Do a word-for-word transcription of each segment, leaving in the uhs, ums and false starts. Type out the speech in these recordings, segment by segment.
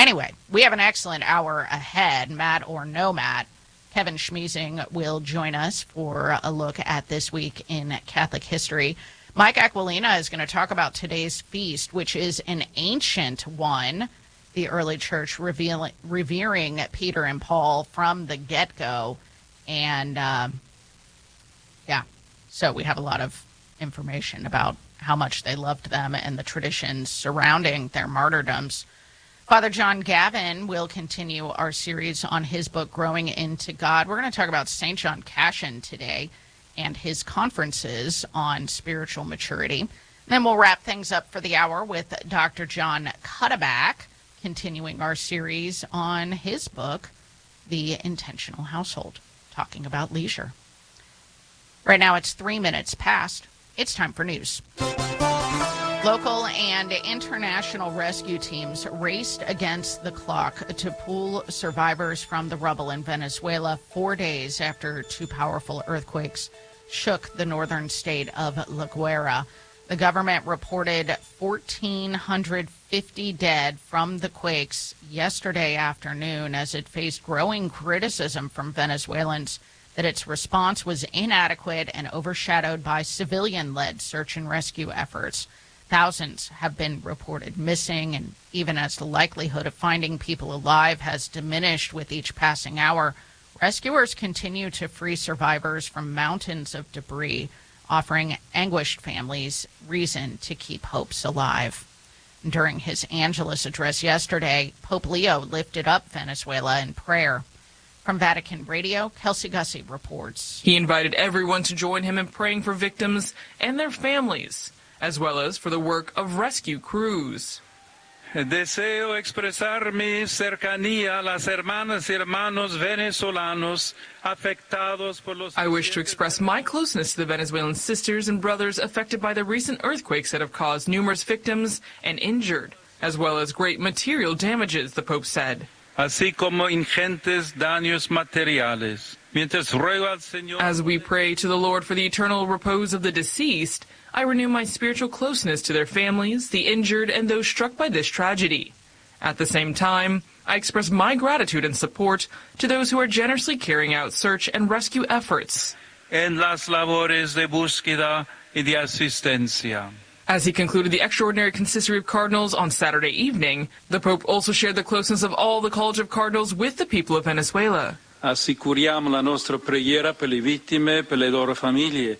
Anyway, we have an excellent hour ahead, Matt or no Matt. Kevin Schmeezing will join us for a look at this week in Catholic history. Mike Aquilina is going to talk about today's feast, which is an ancient one. The early church revealing, revering Peter and Paul from the get-go. And, um, yeah, so we have a lot of information about how much they loved them and the traditions surrounding their martyrdoms. Father John Gavin will continue our series on his book, Growing into God. We're going to talk about Saint John Cassian today and his conferences on spiritual maturity. And then we'll wrap things up for the hour with Doctor John Cuddeback, continuing our series on his book, The Intentional Household, talking about leisure. Right now it's three minutes past. It's time for news. Local and international rescue teams raced against the clock to pull survivors from the rubble in Venezuela four days after two powerful earthquakes shook the northern state of La Guaira. The government reported one thousand four hundred fifty dead from the quakes yesterday afternoon as it faced growing criticism from Venezuelans that its response was inadequate and overshadowed by civilian-led search and rescue efforts. Thousands have been reported missing, and even as the likelihood of finding people alive has diminished with each passing hour, rescuers continue to free survivors from mountains of debris, offering anguished families reason to keep hopes alive. During his Angelus address yesterday, Pope Leo lifted up Venezuela in prayer. From Vatican Radio, Kelsey Gussie reports. He invited everyone to join him in praying for victims and their families, as well as for the work of rescue crews. Deseo expresar mi cercanía a las hermanas y hermanos venezolanos afectados por los... I wish to express my closeness to the Venezuelan sisters and brothers affected by the recent earthquakes that have caused numerous victims and injured, as well as great material damages, the Pope said. Así como ingentes daños materiales. Mientras ruego al Señor... As we pray to the Lord for the eternal repose of the deceased, I renew my spiritual closeness to their families, the injured, and those struck by this tragedy. At the same time, I express my gratitude and support to those who are generously carrying out search and rescue efforts. En las labores de búsqueda y de asistencia. As he concluded the extraordinary consistory of cardinals on Saturday evening, the Pope also shared the closeness of all the College of Cardinals with the people of Venezuela. Assicuriamo la nostra preghiera per le vittime, per le loro famiglie.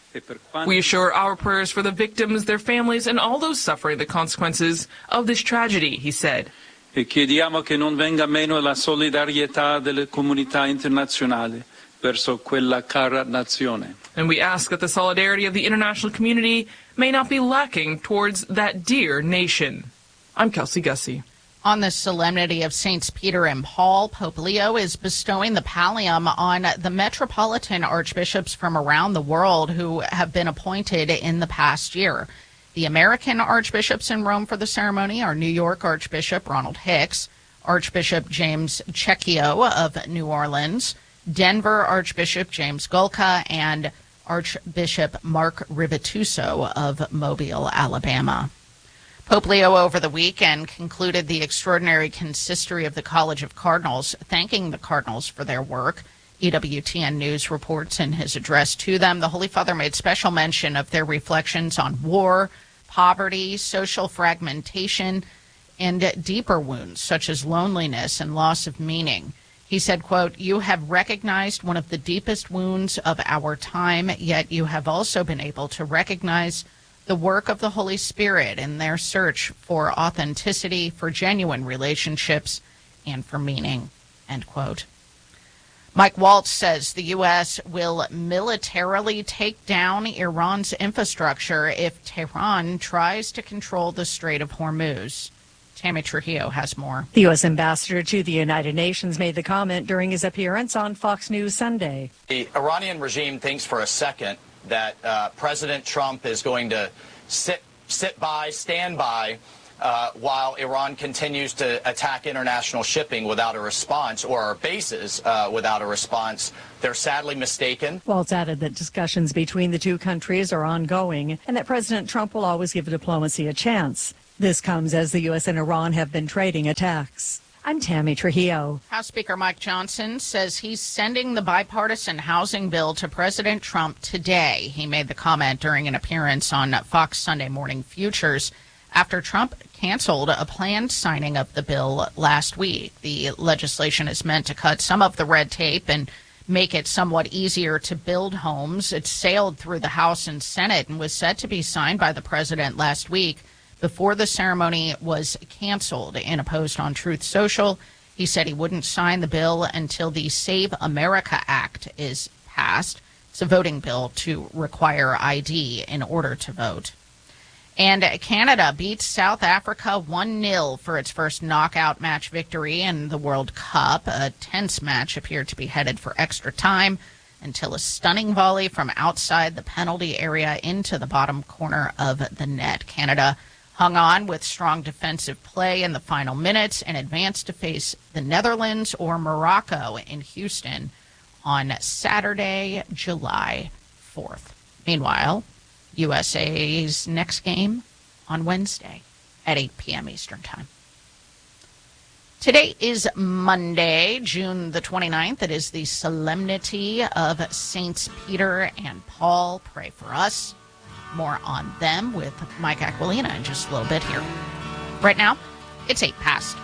We assure our prayers for the victims, their families, and all those suffering the consequences of this tragedy, he said. E chiediamo che non venga meno la solidarietà delle comunità internazionali verso quella cara nazione. And we ask that the solidarity of the international community may not be lacking towards that dear nation. I'm Kelsey Gussie. On the solemnity of Saints Peter and Paul, Pope Leo is bestowing the pallium on the metropolitan archbishops from around the world who have been appointed in the past year. The American archbishops in Rome for the ceremony are New York Archbishop Ronald Hicks, Archbishop James Cecchio of New Orleans, Denver Archbishop James Gulka, and Archbishop Mark Rivituso of Mobile, Alabama. Pope Leo over the weekend concluded the extraordinary consistory of the College of Cardinals, thanking the cardinals for their work. E W T N News reports in his address to them, the Holy Father made special mention of their reflections on war, poverty, social fragmentation, and deeper wounds such as loneliness and loss of meaning. He said, quote, "You have recognized one of the deepest wounds of our time, yet you have also been able to recognize the work of the Holy Spirit in their search for authenticity, for genuine relationships, and for meaning," end quote. Mike Waltz says the U S will militarily take down Iran's infrastructure if Tehran tries to control the Strait of Hormuz. Tammy Trujillo has more. The U S ambassador to the United Nations made the comment during his appearance on Fox News Sunday. The Iranian regime thinks for a second that uh, President Trump is going to sit sit by, stand by, uh, while Iran continues to attack international shipping without a response, or our bases uh, without a response. They're sadly mistaken. Waltz added that discussions between the two countries are ongoing and that President Trump will always give diplomacy a chance. This comes as the U S and Iran have been trading attacks. I'm Tammy Trujillo. House Speaker Mike Johnson says he's sending the bipartisan housing bill to President Trump today. He made the comment during an appearance on Fox Sunday Morning Futures after Trump canceled a planned signing of the bill last week. The legislation is meant to cut some of the red tape and make it somewhat easier to build homes. It sailed through the House and Senate and was set to be signed by the president last week before the ceremony was canceled. In a post on Truth Social, he said he wouldn't sign the bill until the Save America Act is passed. It's a voting bill to require I D in order to vote. And Canada beats South Africa one nil for its first knockout match victory in the World Cup. A tense match appeared to be headed for extra time until a stunning volley from outside the penalty area into the bottom corner of the net. Canada hung on with strong defensive play in the final minutes and advanced to face the Netherlands or Morocco in Houston on Saturday, July fourth. Meanwhile, U S A's next game on Wednesday at eight p.m. Eastern Time. Today is Monday, June the twenty-ninth. It is the solemnity of Saints Peter and Paul. Pray for us. More on them with Mike Aquilina in just a little bit here. Right now, it's eight past.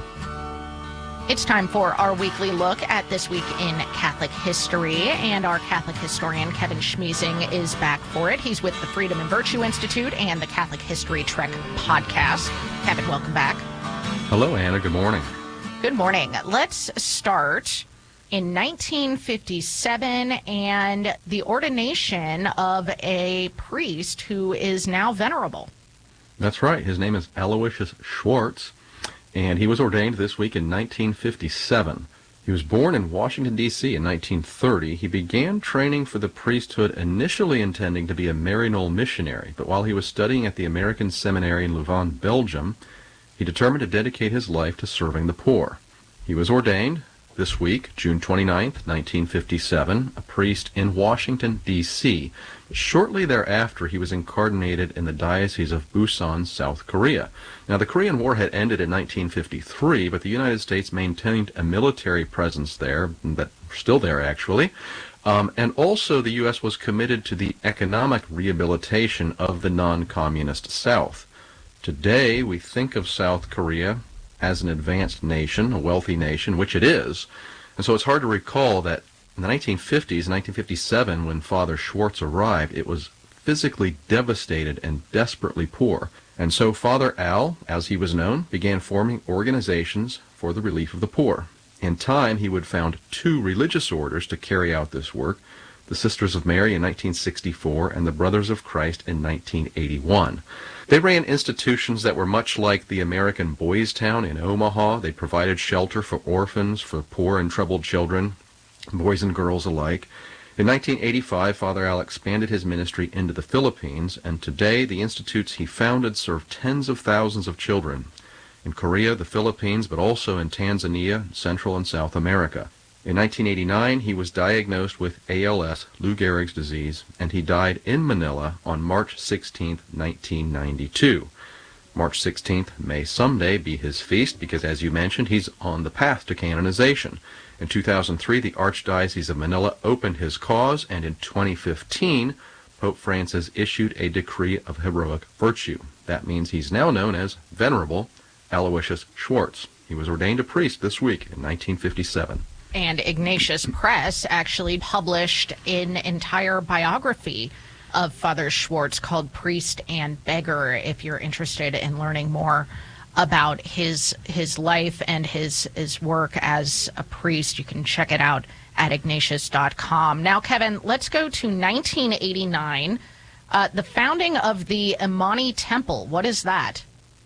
It's time for our weekly look at this week in Catholic history, and our Catholic historian Kevin Schmiesing is back for it. He's with the Freedom and Virtue Institute and the Catholic History Trek podcast. Kevin, welcome back. Hello, Anna. Good morning. Good morning. Let's start in nineteen fifty-seven and the ordination of a priest who is now venerable. That's right. His name is Aloysius Schwartz, and he was ordained this week in nineteen fifty-seven. He was born in Washington, D C in nineteen thirty. He began training for the priesthood initially intending to be a Maryknoll missionary, but while he was studying at the American Seminary in Louvain, Belgium, he determined to dedicate his life to serving the poor. He was ordained this week, June twenty-ninth, nineteen fifty-seven, a priest in Washington, D C Shortly thereafter, he was incarnated in the Diocese of Busan, South Korea. Now, the Korean War had ended in nineteen fifty-three, but the United States maintained a military presence there, that still there actually, um, and also the U S was committed to the economic rehabilitation of the non-communist South. Today, we think of South Korea as an advanced nation, a wealthy nation, which it is. And so it's hard to recall that in the nineteen fifties, nineteen fifty-seven, when Father Schwartz arrived, it was physically devastated and desperately poor. And so Father Al, as he was known, began forming organizations for the relief of the poor. In time, he would found two religious orders to carry out this work, the Sisters of Mary in nineteen sixty-four and the Brothers of Christ in nineteen eighty-one. They ran institutions that were much like the American Boys Town in Omaha. They provided shelter for orphans, for poor and troubled children, boys and girls alike. In nineteen eighty-five, Father Al expanded his ministry into the Philippines, and today the institutes he founded serve tens of thousands of children in Korea, the Philippines, but also in Tanzania, Central and South America. In nineteen eighty-nine, he was diagnosed with A L S, Lou Gehrig's disease, and he died in Manila on March sixteenth, nineteen ninety-two. March sixteenth may someday be his feast because, as you mentioned, he's on the path to canonization. In two thousand three, the Archdiocese of Manila opened his cause, and in twenty fifteen, Pope Francis issued a decree of heroic virtue. That means he's now known as Venerable Aloysius Schwartz. He was ordained a priest this week in nineteen fifty-seven. And Ignatius Press actually published an entire biography of Father Schwartz called Priest and Beggar. If you're interested in learning more about his his life and his, his work as a priest, you can check it out at ignatius dot com. Now, Kevin, let's go to nineteen eighty-nine, uh, the founding of the Imani Temple. What is that?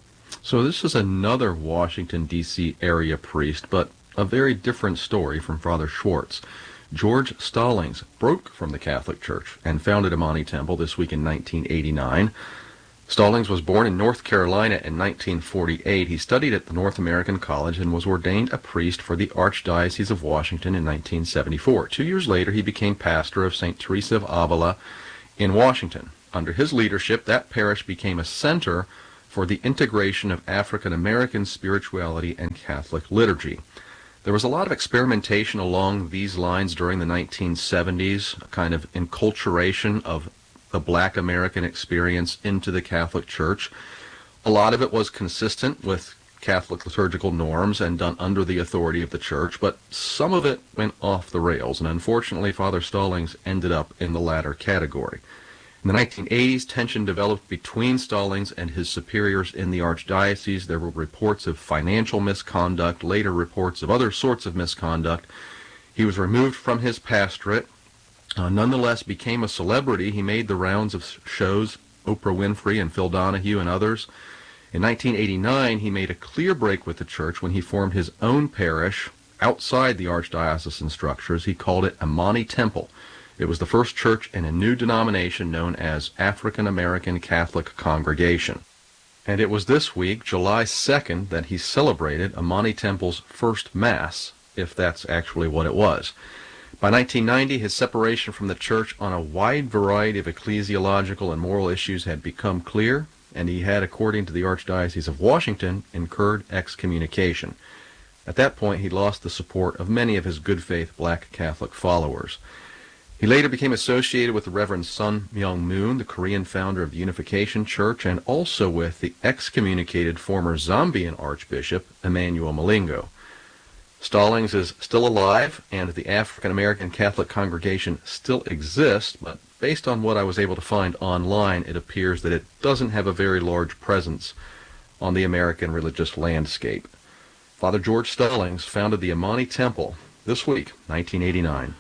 So this is another Washington, D C area priest, but a very different story from Father Schwartz. George Stallings broke from the Catholic Church and founded Imani Temple this week in nineteen eighty-nine. Stallings was born in North Carolina in nineteen forty-eight. He studied at the North American College and was ordained a priest for the Archdiocese of Washington in nineteen seventy-four. Two years later, he became pastor of Saint Teresa of Avila in Washington. Under his leadership, that parish became a center for the integration of African American spirituality and Catholic liturgy. There was a lot of experimentation along these lines during the nineteen seventies, a kind of enculturation of the Black American experience into the Catholic Church. A lot of it was consistent with Catholic liturgical norms and done under the authority of the Church, but some of it went off the rails, and unfortunately Father Stallings ended up in the latter category. In the nineteen eighties, tension developed between Stallings and his superiors in the Archdiocese. There were reports of financial misconduct, later reports of other sorts of misconduct. He was removed from his pastorate, uh, nonetheless became a celebrity. He made the rounds of shows, Oprah Winfrey and Phil Donahue and others. In nineteen eighty-nine, he made a clear break with the Church when he formed his own parish outside the archdiocesan structures. He called it Amani Temple. It was the first church in a new denomination known as African American Catholic Congregation. And it was this week, July second, that he celebrated Amani Temple's first Mass, if that's actually what it was. By nineteen ninety, his separation from the Church on a wide variety of ecclesiological and moral issues had become clear, and he had, according to the Archdiocese of Washington, incurred excommunication. At that point, he lost the support of many of his good faith Black Catholic followers. He later became associated with the Reverend Sun Myung Moon, the Korean founder of the Unification Church, and also with the excommunicated former Zambian Archbishop, Emmanuel Malingo. Stallings is still alive, and the African American Catholic Congregation still exists, but based on what I was able to find online, it appears that it doesn't have a very large presence on the American religious landscape. Father George Stallings founded the Amani Temple this week, nineteen eighty-nine.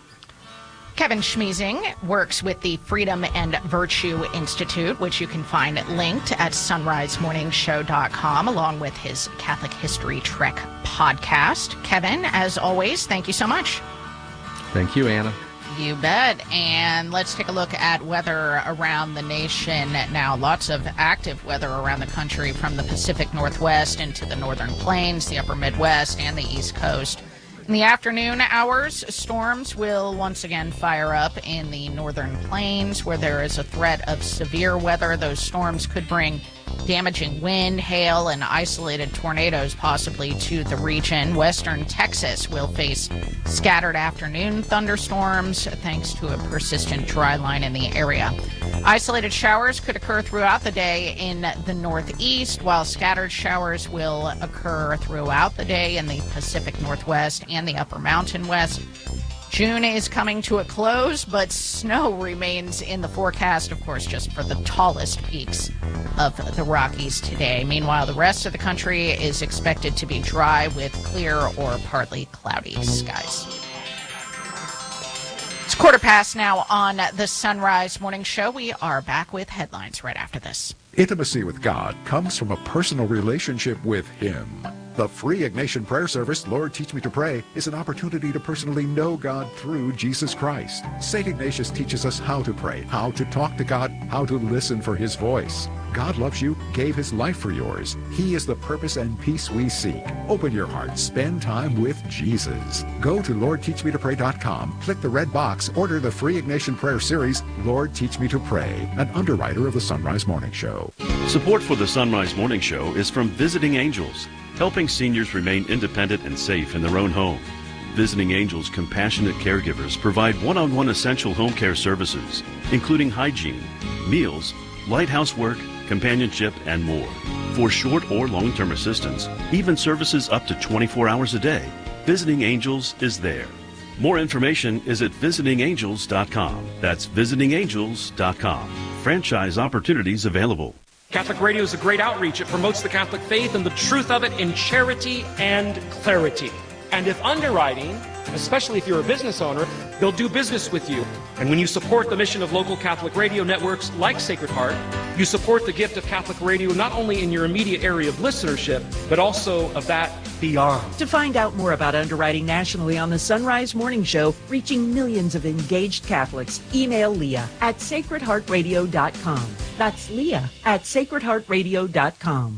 Kevin Schmiesing works with the Freedom and Virtue Institute, which you can find linked at sunrise morning show dot com, along with his Catholic History Trek podcast. Kevin, as always, thank you so much. Thank you, Anna. You bet. And let's take a look at weather around the nation now. Lots of active weather around the country, from the Pacific Northwest into the Northern Plains, the Upper Midwest, and the East Coast. In the afternoon hours, storms will once again fire up in the Northern Plains, where there is a threat of severe weather. Those storms could bring damaging wind, hail, and isolated tornadoes possibly to the region. Western Texas will face scattered afternoon thunderstorms thanks to a persistent dry line in the area. Isolated showers could occur throughout the day in the Northeast, while scattered showers will occur throughout the day in the Pacific Northwest and the Upper Mountain West. June is coming to a close, but snow remains in the forecast, of course, just for the tallest peaks of the Rockies today. Meanwhile, the rest of the country is expected to be dry with clear or partly cloudy skies. It's quarter past now on the Sunrise Morning Show. We are back with headlines right after this. Intimacy with God comes from a personal relationship with Him. The free Ignatian prayer service, Lord Teach Me to Pray, is an opportunity to personally know God through Jesus Christ. Saint Ignatius teaches us how to pray, how to talk to God, how to listen for His voice. God loves you, gave His life for yours. He is the purpose and peace we seek. Open your heart, spend time with Jesus. Go to lord teach me to pray dot com, click the red box, order the free Ignatian prayer series, Lord Teach Me to Pray, an underwriter of the Sunrise Morning Show. Support for the Sunrise Morning Show is from Visiting Angels, helping seniors remain independent and safe in their own home. Visiting Angels compassionate caregivers provide one-on-one essential home care services, including hygiene, meals, light housework, companionship, and more. For short or long-term assistance, even services up to twenty-four hours a day, Visiting Angels is there. More information is at visiting angels dot com. That's visiting angels dot com. Franchise opportunities available. Catholic Radio is a great outreach. It promotes the Catholic faith and the truth of it in charity and clarity. And if underwriting, especially if you're a business owner, they'll do business with you. And when you support the mission of local Catholic radio networks like Sacred Heart, you support the gift of Catholic radio not only in your immediate area of listenership, but also of that beyond. To find out more about underwriting nationally on the Sunrise Morning Show, reaching millions of engaged Catholics, email Leah at sacred heart radio dot com. That's Leah at sacred heart radio dot com.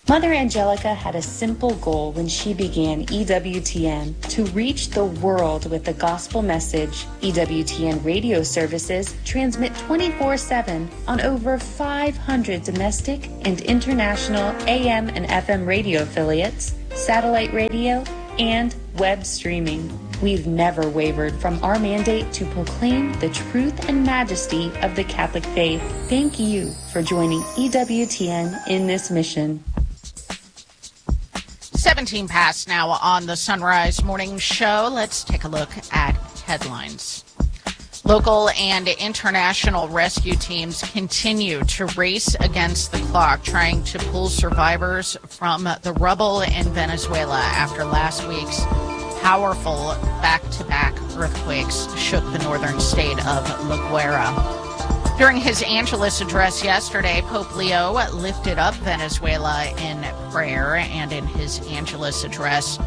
Mother Angelica had a simple goal when she began E W T N, to reach the world with the gospel message. E W T N radio services transmit twenty-four seven on over five hundred domestic and international A M and F M radio affiliates, satellite radio, and web streaming. We've never wavered from our mandate to proclaim the truth and majesty of the Catholic faith. Thank you for joining E W T N in this mission. seventeen past now on the Sunrise Morning Show. Let's take a look at headlines. Local and international rescue teams continue to race against the clock, trying to pull survivors from the rubble in Venezuela after last week's powerful back-to-back earthquakes shook the northern state of La Guaira. During his Angelus address yesterday, Pope Leo lifted up Venezuela in prayer, and in his Angelus address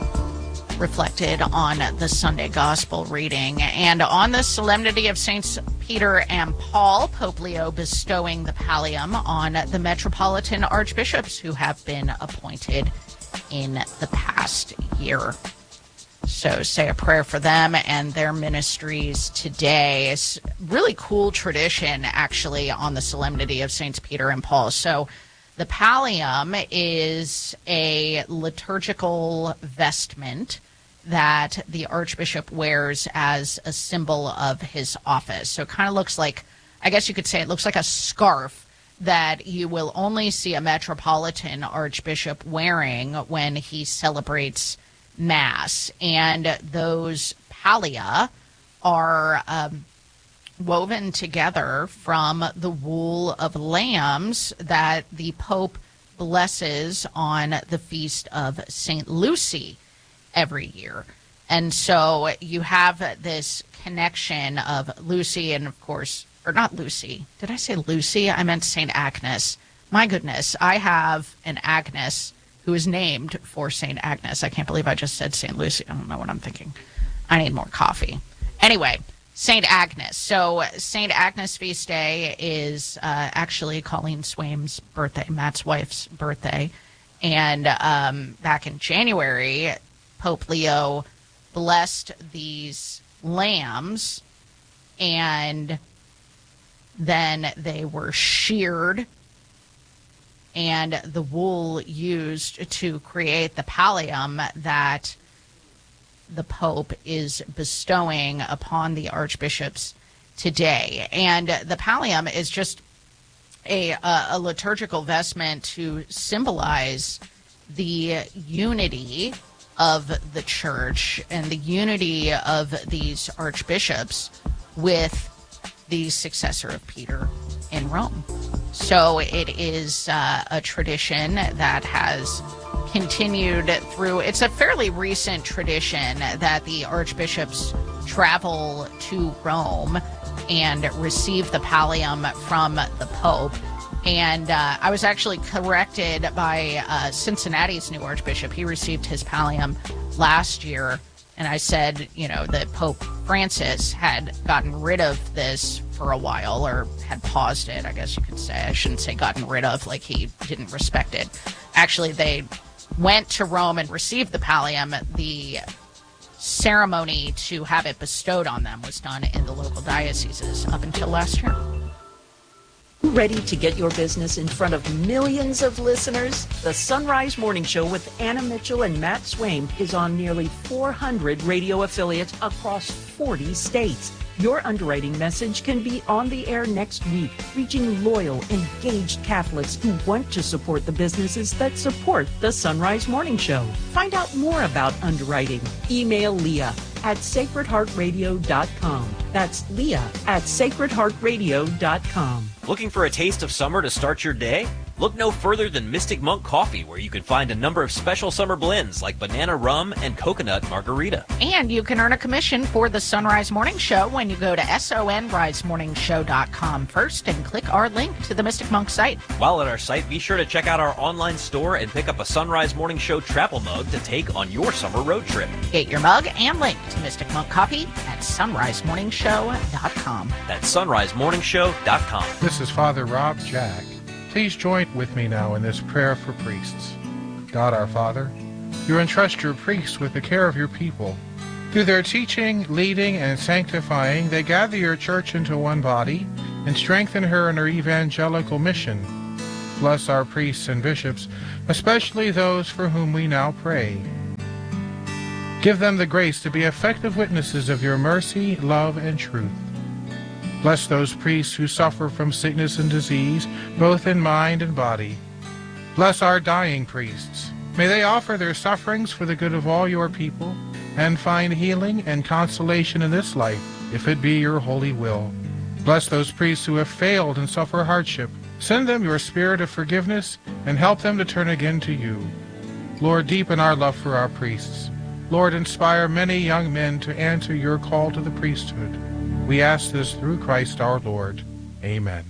reflected on the Sunday Gospel reading. And on the solemnity of Saints Peter and Paul, Pope Leo bestowing the pallium on the metropolitan archbishops who have been appointed in the past year. So say a prayer for them and their ministries today. It's a really cool tradition, actually, on the solemnity of Saints Peter and Paul. So the pallium is a liturgical vestment that the archbishop wears as a symbol of his office. So it kind of looks like, I guess you could say it looks like a scarf that you will only see a metropolitan archbishop wearing when he celebrates Mass. And those pallia are um, woven together from the wool of lambs that the Pope blesses on the feast of Saint Lucy every year. And so you have this connection of Lucy and, of course, or not Lucy. Did I say Lucy? I meant Saint Agnes. My goodness, I have an Agnes who is named for Saint Agnes. I can't believe I just said Saint Lucy. I don't know what I'm thinking. I need more coffee. Anyway, Saint Agnes. So Saint Agnes Feast Day is uh, actually Colleen Swaim's birthday, Matt's wife's birthday. And um, back in January, Pope Leo blessed these lambs, and then they were sheared, and the wool used to create the pallium that the Pope is bestowing upon the archbishops today. And the pallium is just a, a liturgical vestment to symbolize the unity of the church and the unity of these archbishops with the successor of Peter in Rome. So it is uh, a tradition that has continued through. It's a fairly recent tradition that the archbishops travel to Rome and receive the pallium from the Pope. And uh, I was actually corrected by uh, Cincinnati's new archbishop. He received his pallium last year. And I said, you know, that Pope Francis had gotten rid of this for a while, or had paused it, I guess you could say. I shouldn't say gotten rid of, like he didn't respect it. Actually, they went to Rome and received the pallium. The ceremony to have it bestowed on them was done in the local dioceses up until last year. Ready to get your business in front of millions of listeners? The Sunrise Morning Show with Anna Mitchell and Matt Swaim is on nearly four hundred radio affiliates across forty states. Your underwriting message can be on the air next week, reaching loyal, engaged Catholics who want to support the businesses that support the Sunrise Morning Show. Find out more about underwriting. Email Leah at sacred heart radio dot com. That's Leah at sacred heart radio dot com. Looking for a taste of summer to start your day? Look no further than Mystic Monk Coffee, where you can find a number of special summer blends like banana rum and coconut margarita. And you can earn a commission for the Sunrise Morning Show when you go to sunrise morning show dot com first and click our link to the Mystic Monk site. While at our site, be sure to check out our online store and pick up a Sunrise Morning Show travel mug to take on your summer road trip. Get your mug and link to Mystic Monk Coffee at sunrise morning show dot com. That's sunrise morning show dot com. This is Father Rob Jack. Please join with me now in this prayer for priests. God our Father, you entrust your priests with the care of your people. Through their teaching, leading, and sanctifying, they gather your church into one body and strengthen her in her evangelical mission. Bless our priests and bishops, especially those for whom we now pray. Give them the grace to be effective witnesses of your mercy, love, and truth. Bless those priests who suffer from sickness and disease, both in mind and body. Bless our dying priests. May they offer their sufferings for the good of all your people, and find healing and consolation in this life, if it be your holy will. Bless those priests who have failed and suffer hardship. Send them your spirit of forgiveness, and help them to turn again to you. Lord, deepen our love for our priests. Lord, inspire many young men to answer your call to the priesthood. We ask this through Christ our Lord. Amen.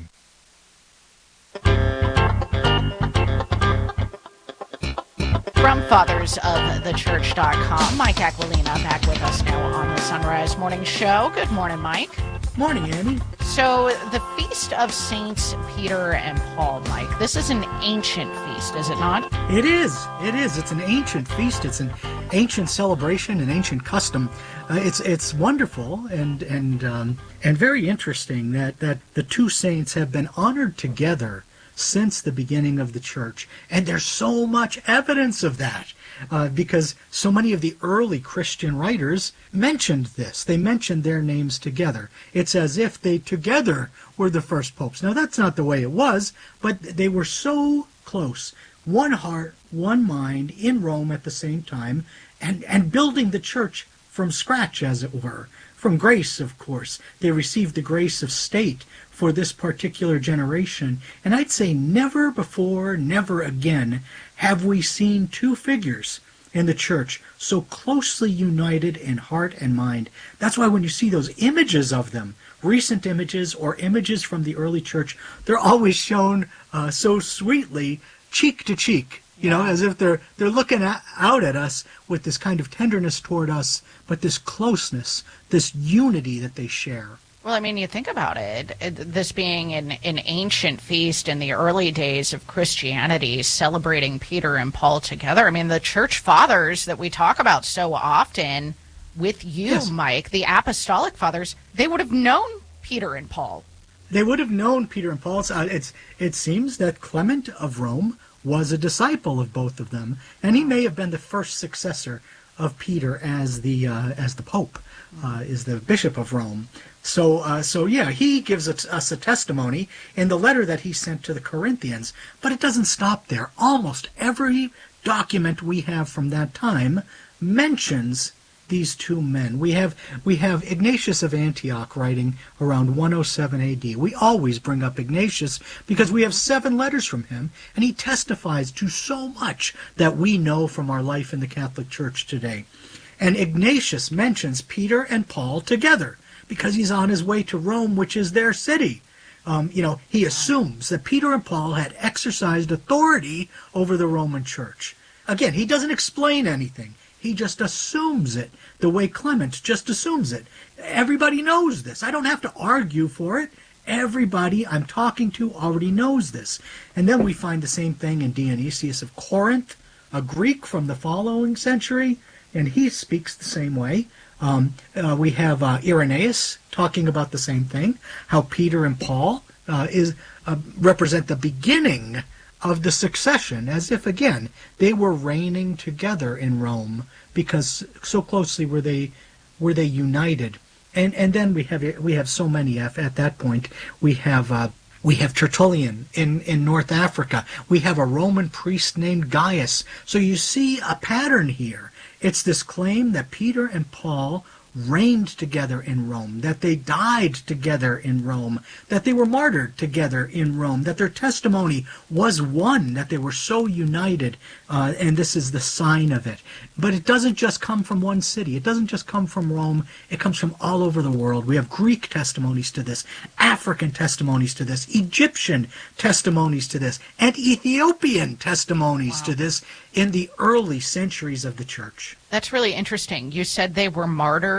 From fathers of the church dot com, Mike Aquilina back with us now on the Sunrise Morning Show. Good morning, Mike. Morning, Annie. So the Feast of Saints Peter and Paul, Mike, this is an ancient feast, is it not? It is. It is. It's an ancient feast. It's an ancient celebration, an ancient custom. Uh, it's it's wonderful and and um, and very interesting that, that the two saints have been honored together since the beginning of the church. And there's so much evidence of that uh, because so many of the early Christian writers mentioned this. They mentioned their names together. It's as if they together were the first popes. Now, that's not the way it was, but they were so close. One heart, one mind in Rome at the same time, and, and building the church from scratch, as it were. From grace, of course. They received the grace of state for this particular generation. And I'd say never before, never again have we seen two figures in the church so closely united in heart and mind. That's why when you see those images of them, recent images or images from the early church, they're always shown uh, so sweetly, cheek to cheek. You know, as if they're they're looking at, out at us with this kind of tenderness toward us, but this closeness, this unity that they share. Well, I mean, you think about it, this being an, an ancient feast in the early days of Christianity, celebrating Peter and Paul together. I mean, the church fathers that we talk about so often with you, yes. Mike, the apostolic fathers, they would have known Peter and Paul. They would have known Peter and Paul. Uh, it's, it seems that Clement of Rome was a disciple of both of them, and he may have been the first successor of Peter as the uh, as the Pope, uh, is the Bishop of Rome. So, uh, so yeah, he gives us, us a testimony in the letter that he sent to the Corinthians, but it doesn't stop there. Almost every document we have from that time mentions these two men. We have we have Ignatius of Antioch writing around one oh seven A D. We always bring up Ignatius because we have seven letters from him, and he testifies to so much that we know from our life in the Catholic Church today. And Ignatius mentions Peter and Paul together because he's on his way to Rome, which is their city. Um, you know, he assumes that Peter and Paul had exercised authority over the Roman Church. Again, he doesn't explain anything. He just assumes it the way Clement just assumes it. Everybody knows this. I don't have to argue for it. Everybody I'm talking to already knows this. And then we find the same thing in Dionysius of Corinth, a Greek from the following century, and he speaks the same way. Um, uh, we have uh, Irenaeus talking about the same thing, how Peter and Paul uh, is uh, represent the beginning of the succession, as if, again, they were reigning together in Rome because so closely were they were they united. And and then we have we have so many at, at that point. We have uh, we have Tertullian in, in North Africa. We have a Roman priest named Gaius. So you see a pattern here. It's this claim that Peter and Paul reigned together in Rome, that they died together in Rome, that they were martyred together in Rome, that their testimony was one, that they were so united, uh, and this is the sign of it. But it doesn't just come from one city. It doesn't just come from Rome. It comes from all over the world. We have Greek testimonies to this, African testimonies to this, Egyptian testimonies to this, and Ethiopian testimonies wow. to this in the early centuries of the church. That's really interesting. You said they were martyred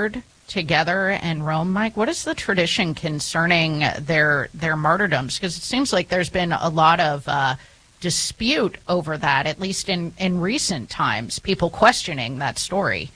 martyred together in Rome. Mike, what is the tradition concerning their their martyrdoms? Because it seems like there's been a lot of uh, dispute over that, at least in, in recent times, people questioning that story.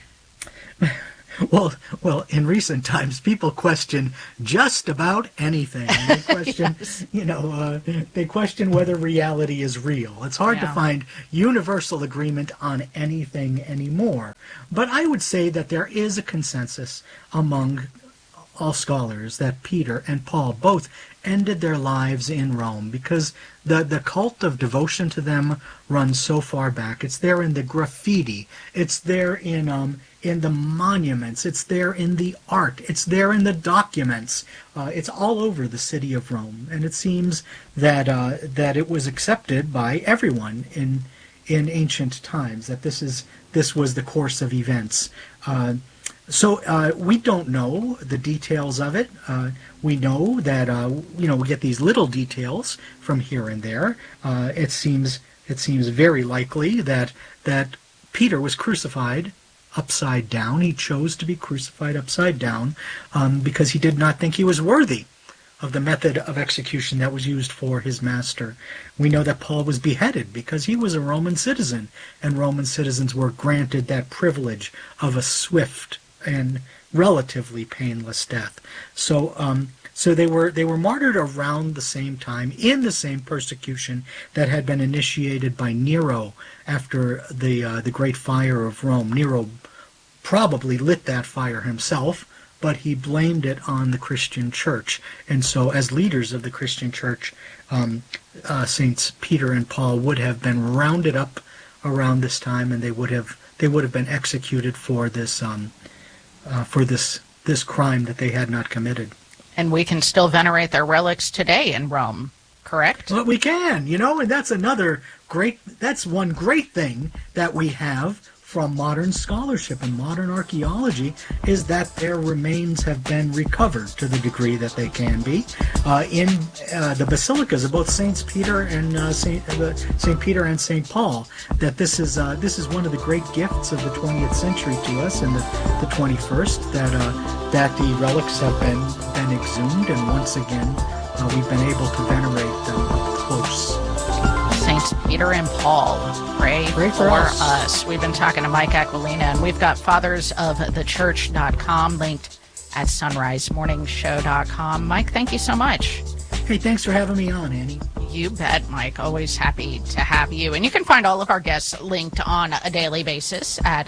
Well, well, in recent times, people question just about anything. They question, yes. you know, uh, they question whether reality is real. It's hard yeah. to find universal agreement on anything anymore. But I would say that there is a consensus among all scholars that Peter and Paul both ended their lives in Rome, because the, the cult of devotion to them runs so far back. It's there in the graffiti. It's there in um in the monuments. It's there in the art. It's there in the documents. Uh, it's all over the city of Rome, and it seems that uh, that it was accepted by everyone in in ancient times, that this is this was the course of events. Uh, So uh, we don't know the details of it. Uh, we know that uh, you know we get these little details from here and there. Uh, it seems it seems very likely that that Peter was crucified upside down. He chose to be crucified upside down um, because he did not think he was worthy of the method of execution that was used for his master. We know that Paul was beheaded because he was a Roman citizen, and Roman citizens were granted that privilege of a swift and relatively painless death. So, um, so they were they were martyred around the same time, in the same persecution that had been initiated by Nero after the uh, the Great Fire of Rome. Nero probably lit that fire himself, but he blamed it on the Christian Church. And so, as leaders of the Christian Church, um, uh, Saints Peter and Paul would have been rounded up around this time, and they would have they would have been executed for this. Um, Uh, for this this crime that they had not committed. And we can still venerate their relics today in Rome, correct? Well, we can, you know, and that's another great, that's one great thing that we have from modern scholarship and modern archaeology, is that their remains have been recovered to the degree that they can be uh, in uh, the basilicas of both Saints Peter and uh, Saint uh, Saint Peter and Saint Paul. That this is uh, this is one of the great gifts of the twentieth century to us, and the, the twenty-first. That uh, that the relics have been been exhumed, and once again uh, we've been able to venerate them up close. Saints Peter and Paul, pray, pray for, for us. us. We've been talking to Mike Aquilina, and we've got fathers of the church dot com linked at sunrise morning show dot com. Mike, thank you so much. Hey, thanks for having me on, Annie. You bet, Mike. Always happy to have you. And you can find all of our guests linked on a daily basis at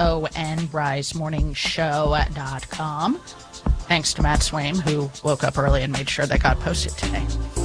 sunrise morning show dot com. Thanks to Matt Swaim, who woke up early and made sure they got posted today.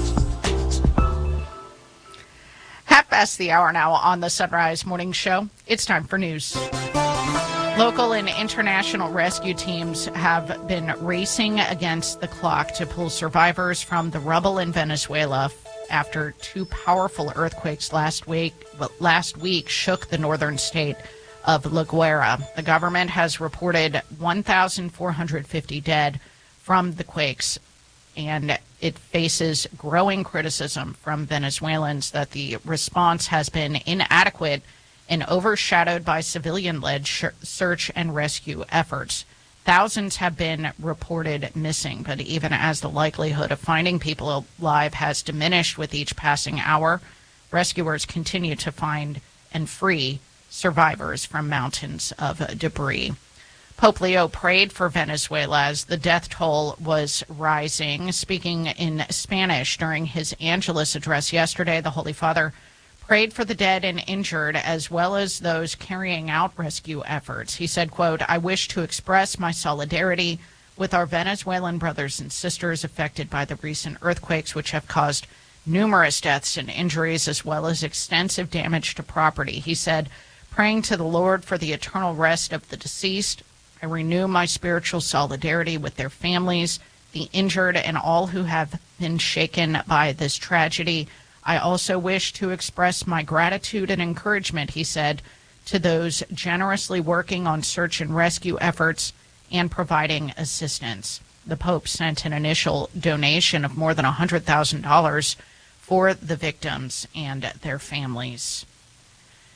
Half past the hour now on the Sunrise Morning Show. It's time for news. Local and international rescue teams have been racing against the clock to pull survivors from the rubble in Venezuela after two powerful earthquakes last week, last week shook the northern state of La Guaira. The government has reported one thousand four hundred fifty dead from the quakes, and it faces growing criticism from Venezuelans that the response has been inadequate and overshadowed by civilian-led sh- search and rescue efforts. Thousands have been reported missing, but even as the likelihood of finding people alive has diminished with each passing hour, rescuers continue to find and free survivors from mountains of debris. Pope Leo prayed for Venezuela as the death toll was rising. Speaking in Spanish during his Angelus address yesterday, the Holy Father prayed for the dead and injured as well as those carrying out rescue efforts. He said, quote, "I wish to express my solidarity with our Venezuelan brothers and sisters affected by the recent earthquakes, which have caused numerous deaths and injuries as well as extensive damage to property." He said, "Praying to the Lord for the eternal rest of the deceased, I renew my spiritual solidarity with their families, the injured, and all who have been shaken by this tragedy. I also wish to express my gratitude and encouragement," he said, "to those generously working on search and rescue efforts and providing assistance." The Pope sent an initial donation of more than one hundred thousand dollars for the victims and their families.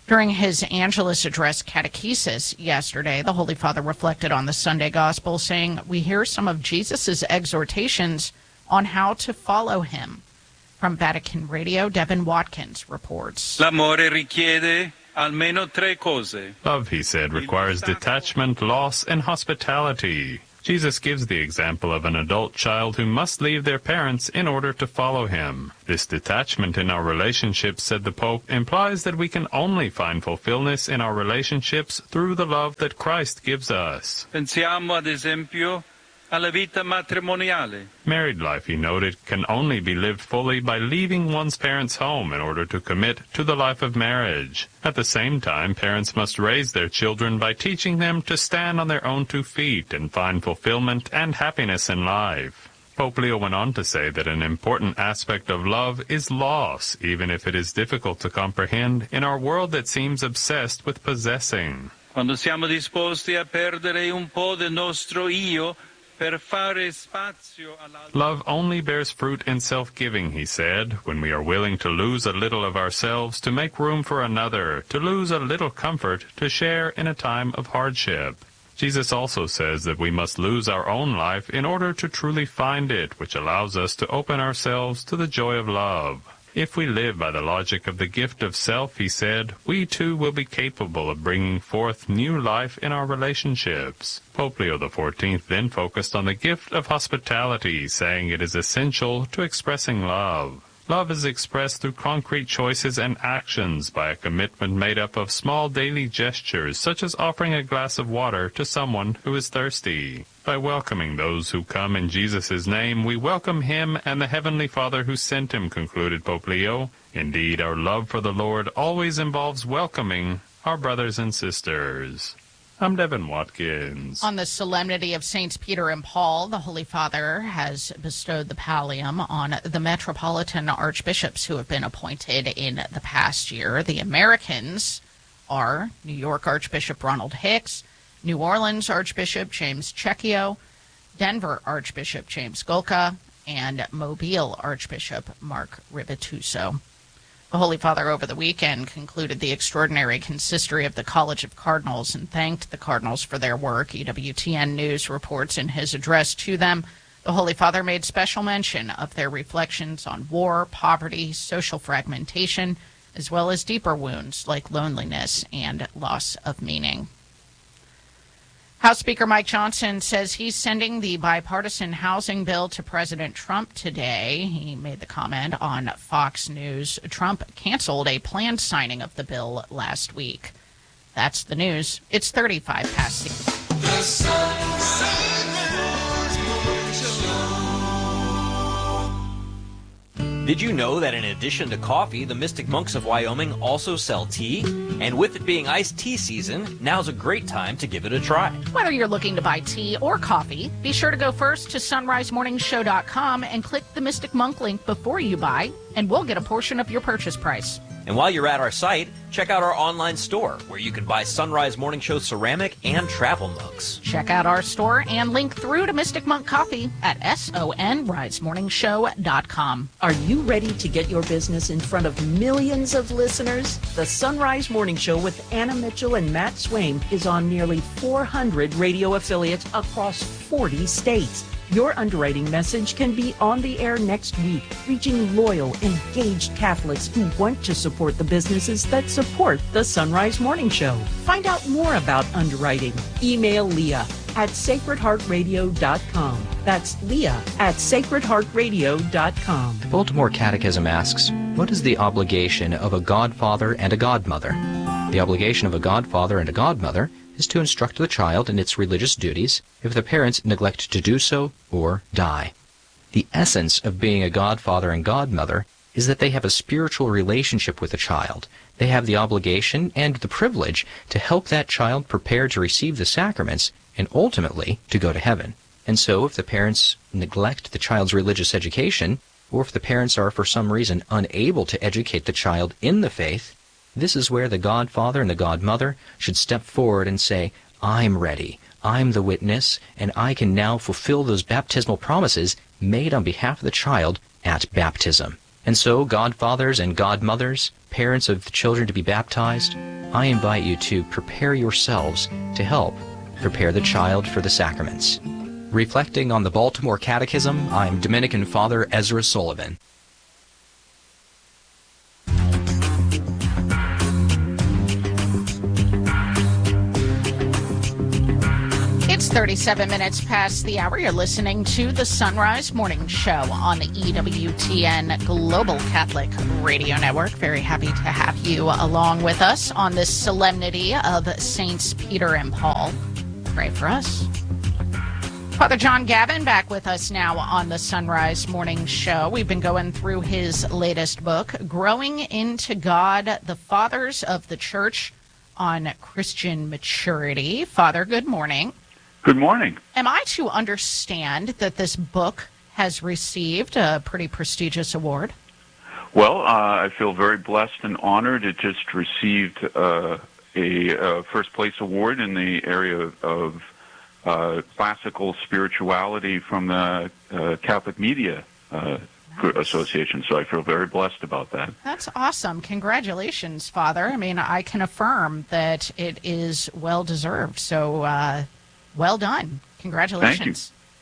During his Angelus Address catechesis yesterday, the Holy Father reflected on the Sunday Gospel, saying, we hear some of Jesus' exhortations on how to follow him. From Vatican Radio, Devin Watkins reports. L'amore richiede almeno tre cose. Love, he said, requires detachment, loss, and hospitality. Jesus gives the example of an adult child who must leave their parents in order to follow him. This detachment in our relationships, said the Pope, implies that we can only find fulfillment in our relationships through the love that Christ gives us. Pensiamo, ad esempio, alla vita matrimoniale. Married life, he noted, can only be lived fully by leaving one's parents' home in order to commit to the life of marriage. At the same time, parents must raise their children by teaching them to stand on their own two feet and find fulfillment and happiness in life. Pope Leo went on to say that an important aspect of love is loss, even if it is difficult to comprehend in our world that seems obsessed with possessing. Quando siamo disposti a perdere un po' del nostro io, love only bears fruit in self-giving, he said, when we are willing to lose a little of ourselves to make room for another, to lose a little comfort to share in a time of hardship. Jesus also says that we must lose our own life in order to truly find it, which allows us to open ourselves to the joy of love. If we live by the logic of the gift of self, he said, we too will be capable of bringing forth new life in our relationships. Pope Leo the fourteenth then focused on the gift of hospitality, saying it is essential to expressing love. Love is expressed through concrete choices and actions by a commitment made up of small daily gestures, such as offering a glass of water to someone who is thirsty. By welcoming those who come in Jesus' name, we welcome him and the Heavenly Father who sent him, concluded Pope Leo. Indeed, our love for the Lord always involves welcoming our brothers and sisters. I'm Devin Watkins. On the solemnity of Saints Peter and Paul, the Holy Father has bestowed the pallium on the metropolitan archbishops who have been appointed in the past year. The Americans are New York Archbishop Ronald Hicks, New Orleans Archbishop James Checchio, Denver Archbishop James Golka, and Mobile Archbishop Mark Ribituso. The Holy Father over the weekend concluded the extraordinary consistory of the College of Cardinals and thanked the Cardinals for their work. E W T N News reports in his address to them, the Holy Father made special mention of their reflections on war, poverty, social fragmentation, as well as deeper wounds like loneliness and loss of meaning. House Speaker Mike Johnson says he's sending the bipartisan housing bill to President Trump today. He made the comment on Fox News. Trump canceled a planned signing of the bill last week. That's the news. It's thirty-five past six. The Did you know that in addition to coffee, the Mystic Monks of Wyoming also sell tea? And with it being iced tea season, now's a great time to give it a try. Whether you're looking to buy tea or coffee, be sure to go first to sunrise morning show dot com and click the Mystic Monk link before you buy, and we'll get a portion of your purchase price. And while you're at our site, check out our online store, where you can buy Sunrise Morning Show ceramic and travel mugs. Check out our store and link through to Mystic Monk Coffee at sunrise morning show dot com. Are you ready to get your business in front of millions of listeners? The Sunrise Morning Show with Anna Mitchell and Matt Swaim is on nearly four hundred radio affiliates across forty states. Your underwriting message can be on the air next week, reaching loyal, engaged Catholics who want to support the businesses that support the Sunrise Morning Show. Find out more about underwriting. Email Leah at sacred heart radio dot com. That's Leah at sacred heart radio dot com. The Baltimore Catechism asks, what is the obligation of a godfather and a godmother? The obligation of a godfather and a godmother is to instruct the child in its religious duties if the parents neglect to do so or die. The essence of being a godfather and godmother is that they have a spiritual relationship with the child. They have the obligation and the privilege to help that child prepare to receive the sacraments and ultimately to go to heaven. And so if the parents neglect the child's religious education, or if the parents are for some reason unable to educate the child in the faith, this is where the godfather and the godmother should step forward and say, I'm ready, I'm the witness, and I can now fulfill those baptismal promises made on behalf of the child at baptism. And so, godfathers and godmothers, parents of the children to be baptized, I invite you to prepare yourselves to help prepare the child for the sacraments. Reflecting on the Baltimore Catechism, I'm Dominican Father Ezra Sullivan. It's thirty-seven minutes past the hour. You're listening to the Sunrise Morning Show on the E W T N Global Catholic Radio Network. Very happy to have you along with us on this solemnity of Saints Peter and Paul. Pray for us. Father John Gavin back with us now on the Sunrise Morning Show. We've been going through his latest book, Growing into God, the Fathers of the Church on Christian Maturity. Father, good morning. Good morning. Am I to understand that this book has received a pretty prestigious award? Well, uh, I feel very blessed and honored. It just received uh, a uh, first-place award in the area of, of uh, classical spirituality from the uh, Catholic Media uh, nice. Association, so I feel very blessed about that. That's awesome. Congratulations, Father. I mean, I can affirm that it is well-deserved, so... Uh, Well done. Congratulations. Thank you.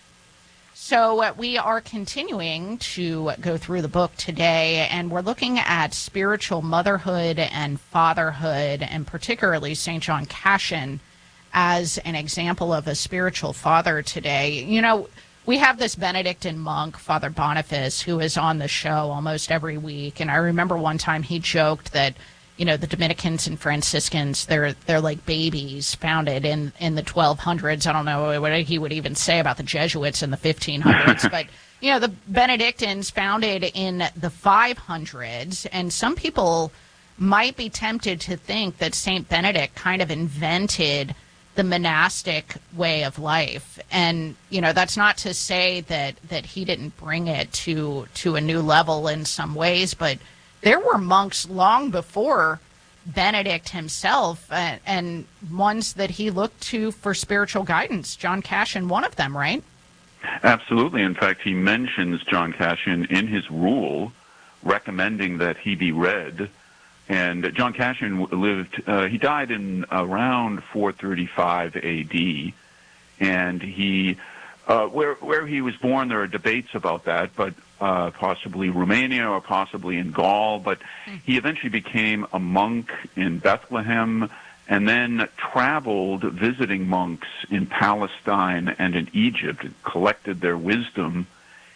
So uh, we are continuing to go through the book today, and we're looking at spiritual motherhood and fatherhood, and particularly Saint John Cassian as an example of a spiritual father today. You know, we have this Benedictine monk, Father Boniface, who is on the show almost every week, and I remember one time he joked that, you know, the Dominicans and Franciscans, they're they're like babies founded in, in the twelve hundreds. I don't know what he would even say about the Jesuits in the fifteen hundreds. But, you know, the Benedictines founded in the five hundreds. And some people might be tempted to think that Saint Benedict kind of invented the monastic way of life. And, you know, that's not to say that, that he didn't bring it to to a new level in some ways, but there were monks long before Benedict himself, uh, and ones that he looked to for spiritual guidance. John Cassian, one of them, right? Absolutely. In fact, he mentions John Cassian in his rule, recommending that he be read. And John Cassian lived, uh, he died in around four thirty-five A D, and he, uh, where, where he was born, there are debates about that, but Uh, possibly Romania or possibly in Gaul, but he eventually became a monk in Bethlehem and then traveled visiting monks in Palestine and in Egypt, and collected their wisdom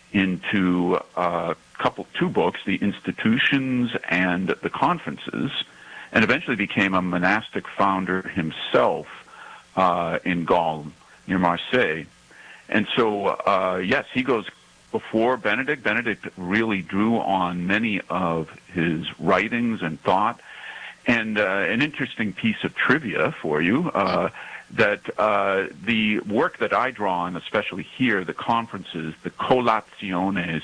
into a couple, two books, the Institutions and the Conferences, and eventually became a monastic founder himself uh, in Gaul, near Marseille. And so, uh, yes, he goes before Benedict. Benedict really drew on many of his writings and thought. And uh, an interesting piece of trivia for you, uh, that uh, the work that I draw on, especially here, the conferences, the Collationes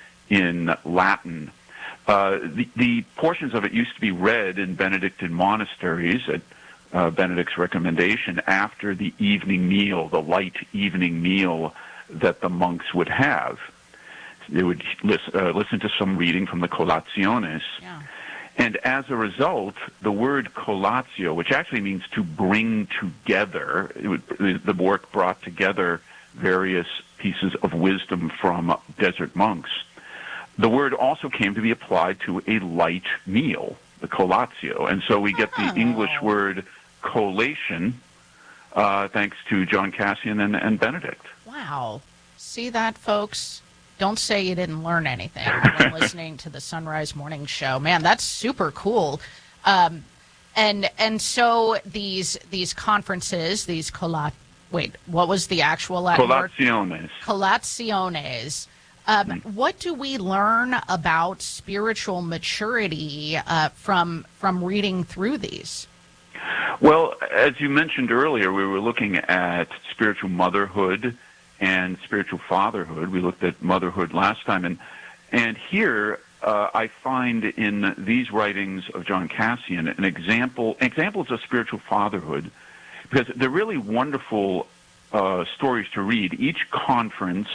in Latin, uh, the, the portions of it used to be read in Benedictine monasteries at uh, Benedict's recommendation after the evening meal, the light evening meal that the monks would have. They would listen, uh, listen to some reading from the Collationes. Yeah. And as a result, the word collatio, which actually means to bring together, it would, the work brought together various pieces of wisdom from desert monks. The word also came to be applied to a light meal, the collatio. And so we get the Oh. English word collation, uh, thanks to John Cassian and, and Benedict. Wow. See that, folks? Don't say you didn't learn anything when listening to the Sunrise Morning Show. Man, that's super cool. Um, and and so these these conferences, these collat wait, what was the actual Latin word? Collationes. Collationes. Um, what do we learn about spiritual maturity uh, from from reading through these? Well, as you mentioned earlier, we were looking at spiritual motherhood and spiritual fatherhood. We looked at motherhood last time, and and here uh, I find in these writings of John Cassian an example examples of spiritual fatherhood, because they're really wonderful uh, stories to read. Each conference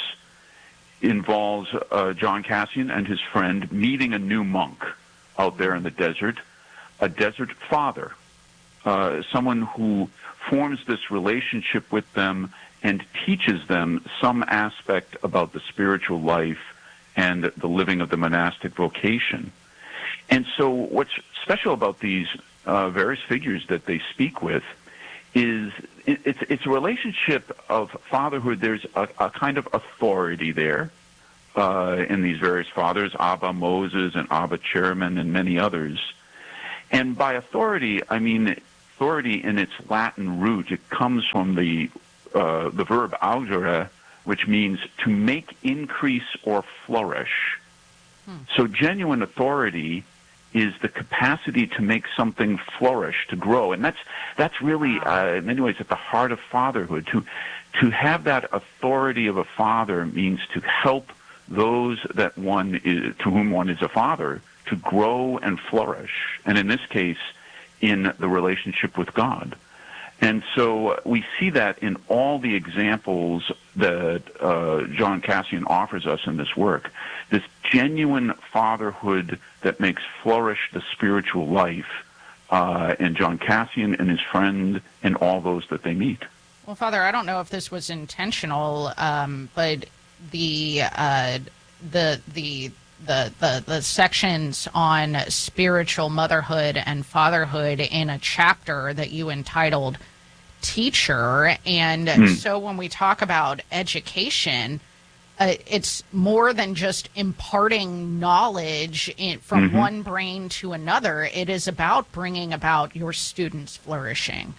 involves uh, John Cassian and his friend meeting a new monk out there in the desert, a desert father. uh, someone who forms this relationship with them and teaches them some aspect about the spiritual life and the living of the monastic vocation. And so what's special about these uh, various figures that they speak with is it, it's, it's a relationship of fatherhood. There's a, a kind of authority there uh, in these various fathers, Abba Moses and Abba Chairman and many others. And by authority, I mean authority in its Latin root. It comes from the uh, the verb augere, which means to make increase or flourish. Hmm. So genuine authority is the capacity to make something flourish, to grow, and that's that's really, uh, in many ways, at the heart of fatherhood. To to have that authority of a father means to help those that one is, to whom one is a father, to grow and flourish, and in this case, in the relationship with God. And so we see that in all the examples that uh, John Cassian offers us in this work, this genuine fatherhood that makes flourish the spiritual life uh, in John Cassian and his friend and all those that they meet. Well, Father, I don't know if this was intentional, um, but the uh, the the The, the the sections on spiritual motherhood and fatherhood in a chapter that you entitled Teacher. And mm. so when we talk about education, uh, it's more than just imparting knowledge in, from mm-hmm. one brain to another. It is about bringing about your students' flourishing.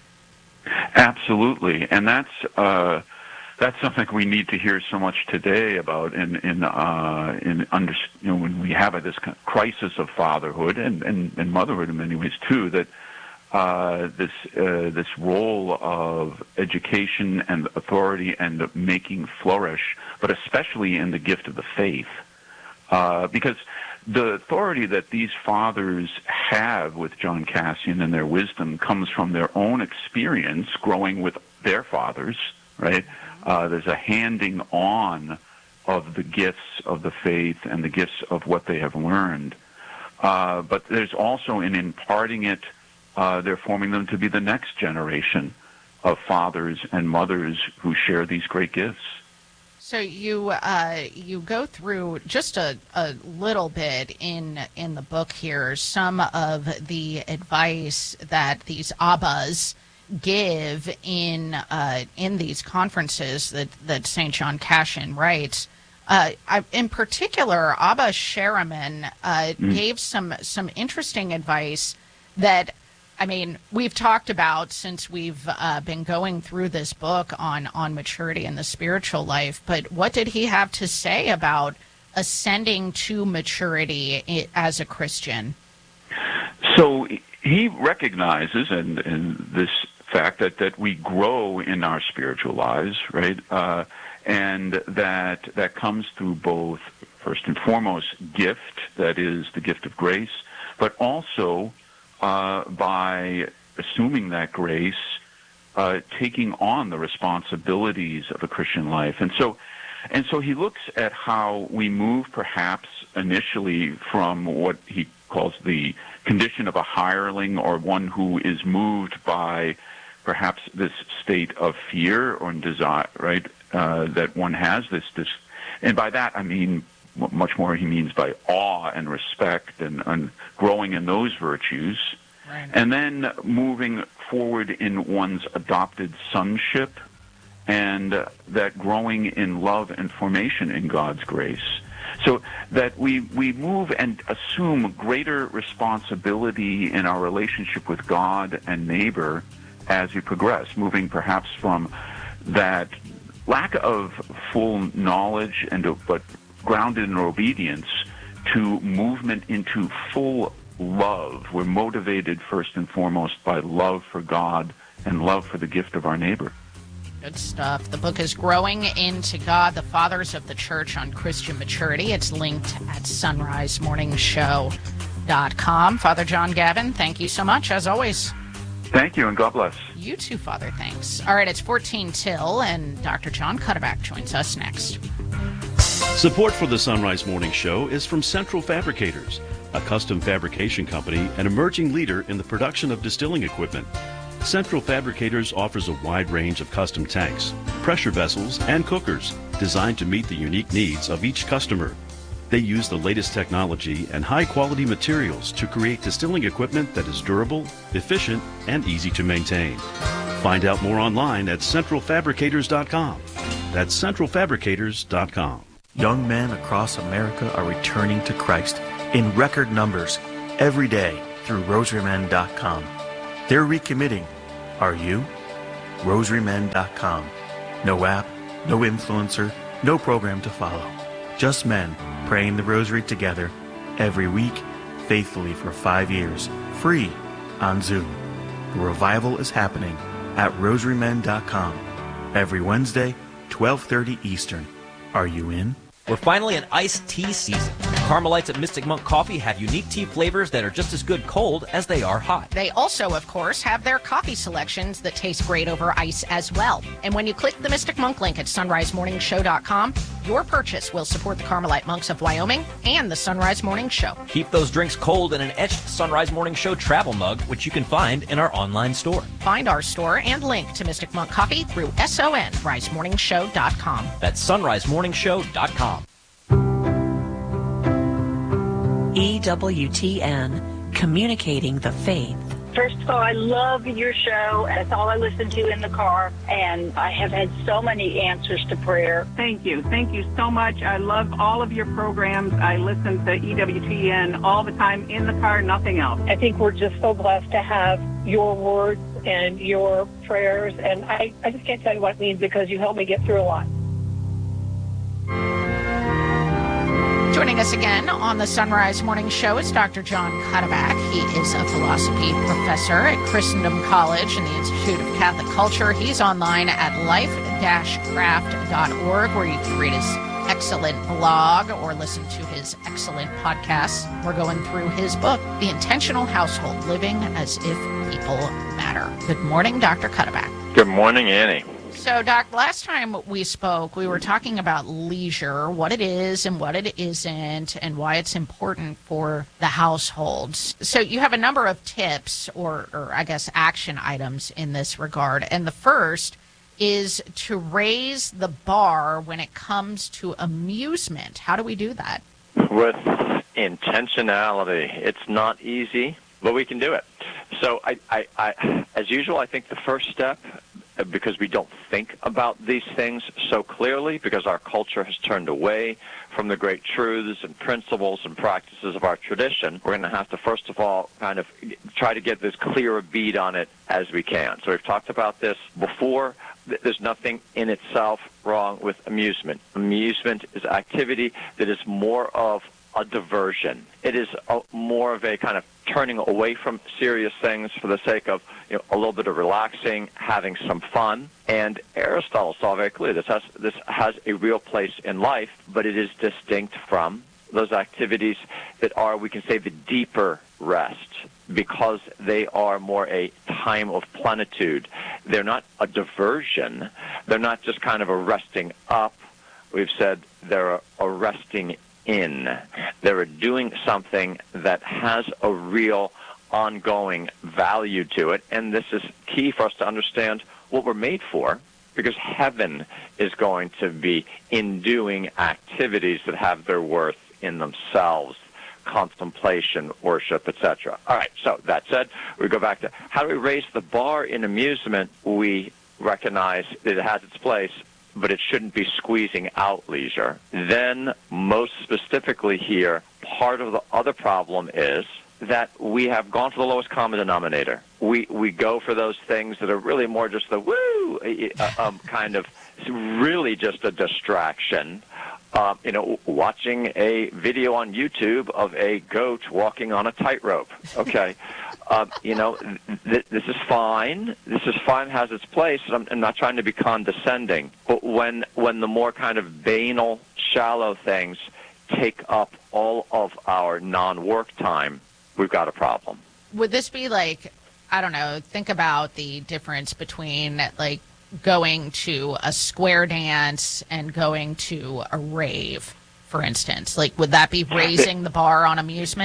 Absolutely. And that's... Uh That's something we need to hear so much today about in in uh, in under, you know, when we have a, this kind of crisis of fatherhood and, and, and motherhood in many ways too. That uh, this uh, this role of education and authority and making flourish, but especially in the gift of the faith, uh, because the authority that these fathers have with John Cassian and their wisdom comes from their own experience growing with their fathers, right? Uh, there's a handing on of the gifts of the faith and the gifts of what they have learned. Uh, but there's also in imparting it, uh, they're forming them to be the next generation of fathers and mothers who share these great gifts. So you uh, you go through just a, a little bit in in the book here, some of the advice that these Abbas give in uh, in these conferences that, that Saint John Cassian writes. Uh, I, in particular, Abba Sherriman uh, mm. gave some some interesting advice that, I mean, we've talked about since we've uh, been going through this book on, on maturity in the spiritual life. But what did he have to say about ascending to maturity as a Christian? So he recognizes, and, and this fact that, that we grow in our spiritual lives, right? Uh, and that that comes through both, first and foremost, gift, that is the gift of grace, but also uh, by assuming that grace, uh, taking on the responsibilities of a Christian life. And so, and so he looks at how we move perhaps initially from what he calls the condition of a hireling or one who is moved by perhaps this state of fear or desire, right, uh, that one has this, this, and by that I mean much more he means by awe and respect and, and growing in those virtues, right. And then moving forward in one's adopted sonship and uh, that growing in love and formation in God's grace. So that we, we move and assume greater responsibility in our relationship with God and neighbor as we progress, moving perhaps from that lack of full knowledge and but grounded in obedience to movement into full love. We're motivated first and foremost by love for God and love for the gift of our neighbor. Good stuff. The book is Growing into God, the Fathers of the Church on Christian Maturity. It's linked at sunrise morning show dot com. Father John Gavin, thank you so much, as always. Thank you, and God bless. You too, Father. Thanks. All right, it's fourteen till, and Doctor John Cuddeback joins us next. Support for the Sunrise Morning Show is from Central Fabricators, a custom fabrication company and emerging leader in the production of distilling equipment. Central Fabricators offers a wide range of custom tanks, pressure vessels, and cookers designed to meet the unique needs of each customer. They use the latest technology and high-quality materials to create distilling equipment that is durable, efficient, and easy to maintain. Find out more online at central fabricators dot com. That's central fabricators dot com. Young men across America are returning to Christ in record numbers every day through rosary men dot com. They're recommitting. Are you? rosary men dot com. No app, no influencer, no program to follow. Just men praying the rosary together every week, faithfully for five years, free on Zoom. The revival is happening at rosary men dot com every Wednesday, twelve thirty Eastern. Are you in? We're finally in iced tea season. Carmelites at Mystic Monk Coffee have unique tea flavors that are just as good cold as they are hot. They also, of course, have their coffee selections that taste great over ice as well. And when you click the Mystic Monk link at sunrise morning show dot com, your purchase will support the Carmelite Monks of Wyoming and the Sunrise Morning Show. Keep those drinks cold in an etched Sunrise Morning Show travel mug, which you can find in our online store. Find our store and link to Mystic Monk Coffee through sunrise morning show dot com. That's sunrise morning show dot com. E W T N, communicating the faith. First of all, I love your show. That's all I listen to in the car, and I have had so many answers to prayer. Thank you. Thank you so much. I love all of your programs. I listen to E W T N all the time in the car, nothing else. I think we're just so blessed to have your words and your prayers, and I, I just can't tell you what it means because you helped me get through a lot. Joining us again on the Sunrise Morning Show is Doctor John Cuddeback. He is a philosophy professor at Christendom College and the Institute of Catholic Culture. He's online at life dash craft dot org, where you can read his excellent blog or listen to his excellent podcasts. We're going through his book, The Intentional Household, Living as If People Matter. Good morning, Doctor Cuddeback. Good morning, Annie. So, Doc, last time we spoke, we were talking about leisure, what it is and what it isn't, and why it's important for the households. So you have a number of tips or, or I guess, action items in this regard. And the first is to raise the bar when it comes to amusement. How do we do that? With intentionality. It's not easy, but we can do it. So, I, I, I, as usual, I think the first step, because we don't think about these things so clearly, because our culture has turned away from the great truths and principles and practices of our tradition, we're going to have to, first of all, kind of try to get as clear a bead on it as we can. So we've talked about this before. There's nothing in itself wrong with amusement. Amusement is activity that is more of a diversion. It is a, more of a kind of turning away from serious things for the sake of, you know, a little bit of relaxing, having some fun. And Aristotle saw very clearly this has, this has a real place in life, but it is distinct from those activities that are, we can say, the deeper rest, because they are more a time of plenitude. They're not a diversion. They're not just kind of a resting up. We've said they're a, a resting in. They're doing something that has a real ongoing value to it, and this is key for us to understand what we're made for, because heaven is going to be in doing activities that have their worth in themselves, contemplation, worship, et cetera. All right, so that said, we go back to how do we raise the bar in amusement? We recognize that it has its place, but it shouldn't be squeezing out leisure. Then, most specifically here, part of the other problem is that we have gone to the lowest common denominator. We we go for those things that are really more just the woo, uh, um, kind of really just a distraction. Uh, you know, watching a video on YouTube of a goat walking on a tightrope. Okay. Uh, you know, th- this is fine. This is fine, has its place. I'm, I'm not trying to be condescending. But when when the more kind of banal, shallow things take up all of our non-work time, we've got a problem. Would this be like, I don't know, think about the difference between like going to a square dance and going to a rave, for instance. Like, would that be raising the bar on amusement?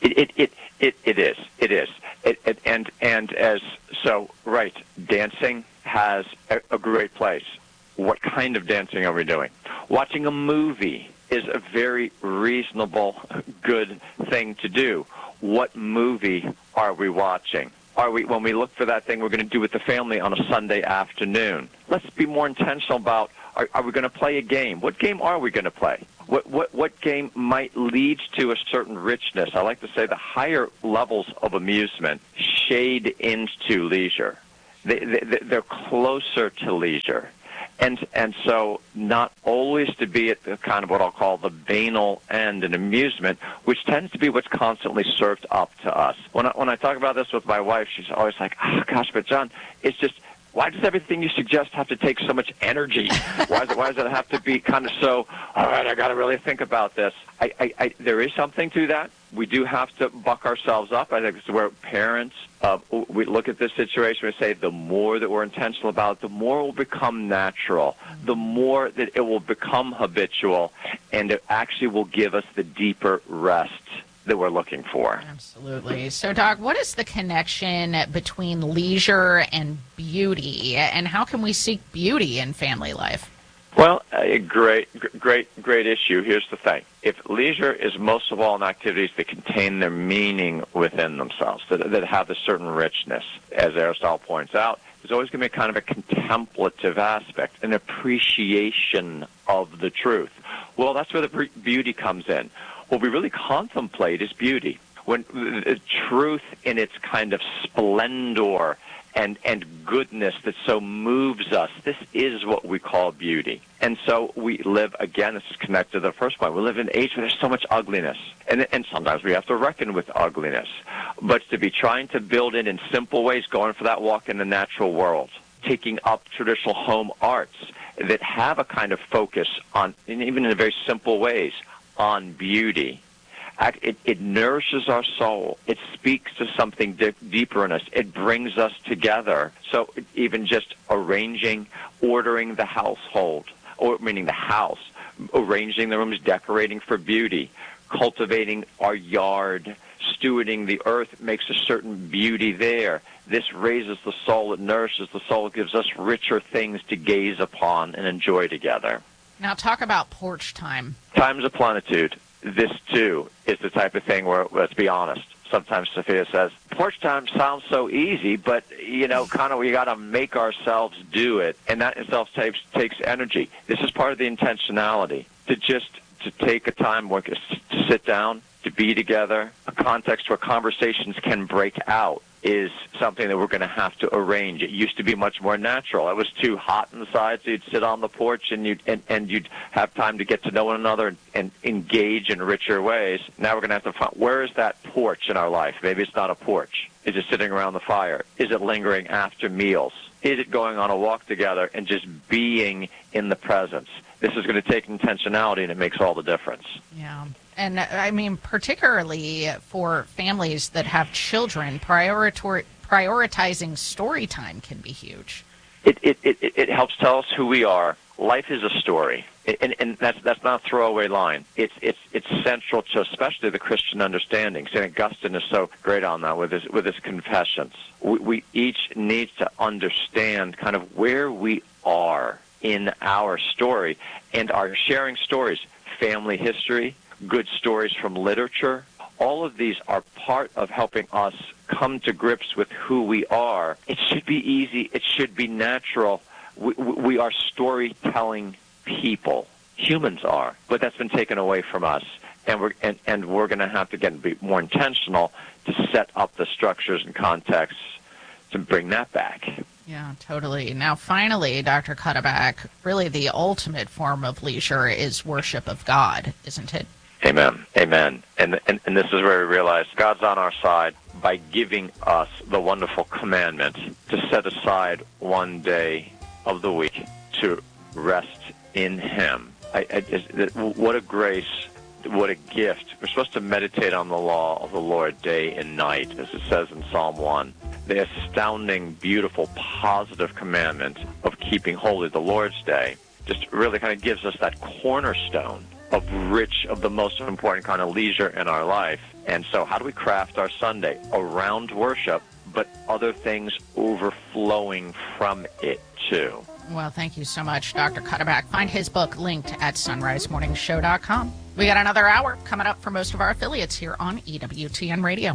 It it it it, it is. It is. It, it, and and as so right, dancing has a, a great place. What kind of dancing are we doing? Watching a movie is a very reasonable, good thing to do. What movie are we watching? Are we, when we look for that thing we're going to do with the family on a Sunday afternoon? Let's be more intentional about, are, are we going to play a game? What game are we going to play? What, what, what game might lead to a certain richness? I like to say the higher levels of amusement shade into leisure. They, they, they're closer to leisure. And and so not always to be at the kind of what I'll call the banal end in amusement, which tends to be what's constantly served up to us. When I, when I talk about this with my wife, she's always like, oh, gosh, but John, it's just, why does everything you suggest have to take so much energy? Why does it, why does it have to be kind of so, all right, I got to really think about this? I, I, I, there is something to that. We do have to buck ourselves up. I think it's where parents, uh, we look at this situation and say the more that we're intentional about it, the more it will become natural, the more that it will become habitual, and it actually will give us the deeper rest that we're looking for. Absolutely. So, Doc, what is the connection between leisure and beauty, and how can we seek beauty in family life? Well, a great, great, great issue. Here's the thing. If leisure is most of all in activities that contain their meaning within themselves, that, that have a certain richness, as Aristotle points out, there's always going to be kind of a contemplative aspect, an appreciation of the truth. Well, that's where the beauty comes in. What we really contemplate is beauty. When the truth in its kind of splendor and and goodness that so moves us, this is what we call beauty. And so we live, again, this is connected to the first point, we live in an age where there's so much ugliness. And, and sometimes we have to reckon with ugliness. But to be trying to build in in simple ways, going for that walk in the natural world, taking up traditional home arts that have a kind of focus on, and even in very simple ways, on beauty. It, it nourishes our soul. It speaks to something di- deeper in us. It brings us together. So even just arranging, ordering the household, or meaning the house, arranging the rooms, decorating for beauty, cultivating our yard, stewarding the earth makes a certain beauty there. This raises the soul. It nourishes the soul. It gives us richer things to gaze upon and enjoy together. Now talk about porch time. Times of plenitude. This, too, is the type of thing where, let's be honest, sometimes Sophia says, porch time sounds so easy, but, you know, kind of we got to make ourselves do it, and that itself takes, takes energy. This is part of the intentionality, to just to take a time where to sit down, to be together, a context where conversations can break out is something that we're going to have to arrange. It used to be much more natural. It was too hot inside, so you'd sit on the porch and you'd and, and you'd have time to get to know one another and, and engage in richer ways. Now we're going to have to find, where is that porch in our life? Maybe it's not a porch. Is it sitting around the fire? Is it lingering after meals? Is it going on a walk together and just being in the presence? This is going to take intentionality, and it makes all the difference. Yeah. And, I mean, particularly for families that have children, prioritor- prioritizing story time can be huge. It, it, it, it helps tell us who we are. Life is a story, and, and that's that's not a throwaway line. It's it's it's central to especially the Christian understanding. Saint Augustine is so great on that with his with his Confessions. We, we each need to understand kind of where we are in our story and our sharing stories, family history, good stories from literature. All of these are part of helping us come to grips with who we are. It should be easy. It should be natural. We, we are storytelling people. Humans are, but that's been taken away from us, and we're and, and we're going to have to again be more intentional to set up the structures and contexts to bring that back. Yeah, totally. Now, finally, Doctor Cuddeback, really the ultimate form of leisure is worship of God, isn't it? Amen. Amen. And, and and this is where we realize God's on our side by giving us the wonderful commandment to set aside one day of the week to rest in Him. I, I, what a grace, what a gift. We're supposed to meditate on the law of the Lord day and night, as it says in Psalm one. The astounding, beautiful, positive commandment of keeping holy the Lord's Day just really kind of gives us that cornerstone of rich, of the most important kind of leisure in our life. And so how do we craft our Sunday around worship, but other things overflowing from it too? Well, thank you so much, Doctor Cuddeback. Find his book linked at sunrise morning show dot com. We got another hour coming up for most of our affiliates here on E W T N Radio.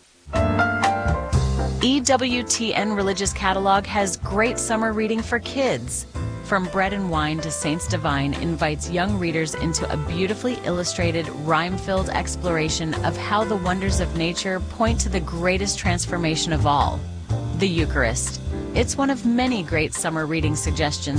E W T N Religious Catalog has great summer reading for kids. From Bread and Wine to Saints Divine invites young readers into a beautifully illustrated, rhyme-filled exploration of how the wonders of nature point to the greatest transformation of all, the Eucharist. It's one of many great summer reading suggestions